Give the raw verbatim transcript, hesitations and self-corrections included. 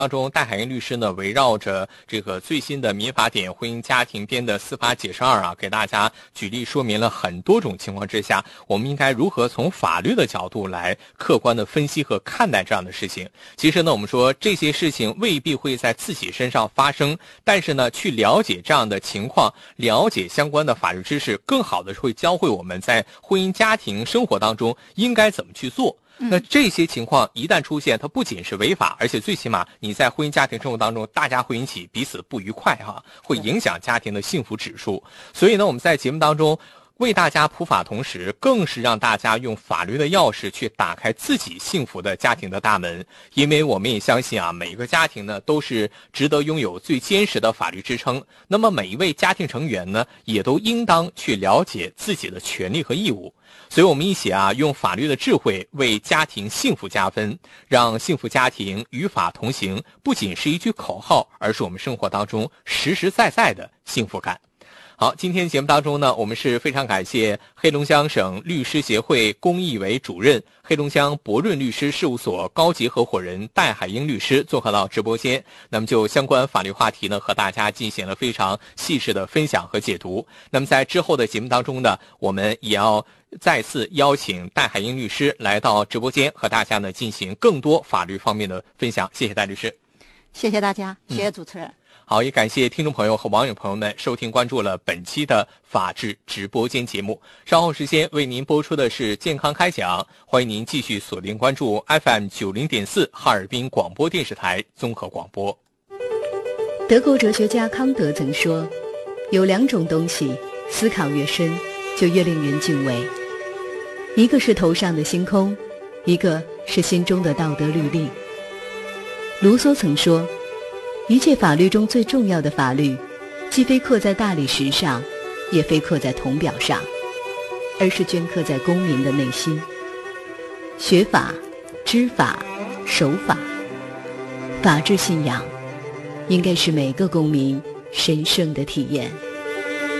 当中，戴海英律师呢，围绕着这个最新的民法典婚姻家庭编的司法解释二啊，给大家举例说明了很多种情况之下，我们应该如何从法律的角度来客观的分析和看待这样的事情。其实呢，我们说这些事情未必会在自己身上发生，但是呢，去了解这样的情况，了解相关的法律知识，更好的会教会我们在婚姻家庭生活当中应该怎么去做。那这些情况一旦出现，它不仅是违法，而且最起码你在婚姻家庭生活当中，大家会引起彼此不愉快哈，会影响家庭的幸福指数。所以呢，我们在节目当中为大家普法，同时更是让大家用法律的钥匙去打开自己幸福的家庭的大门。因为我们也相信啊，每个家庭呢都是值得拥有最坚实的法律支撑。那么每一位家庭成员呢，也都应当去了解自己的权利和义务。所以我们一起啊，用法律的智慧为家庭幸福加分，让幸福家庭与法同行，不仅是一句口号，而是我们生活当中实实在在的幸福感。好，今天节目当中呢，我们是非常感谢黑龙江省律师协会公益委主任、黑龙江博润律师事务所高级合伙人戴海英律师做客到直播间。那么就相关法律话题呢，和大家进行了非常细致的分享和解读。那么在之后的节目当中呢，我们也要再次邀请戴海英律师来到直播间，和大家呢进行更多法律方面的分享。谢谢戴律师。 谢谢大家，谢谢主持人。嗯好，也感谢听众朋友和网友朋友们收听关注了本期的法治直播间节目。稍后时间为您播出的是健康开讲，欢迎您继续锁定关注 F M 九十点四 哈尔滨广播电视台综合广播。 德国哲学家康德曾说，有两种东西，思考越深，就越令人敬畏。一个是头上的星空，一个是心中的道德律令。卢梭曾说，一切法律中最重要的法律，既非刻在大理石上，也非刻在铜表上，而是镌刻在公民的内心。学法、知法、守法，法治信仰应该是每个公民神圣的体验。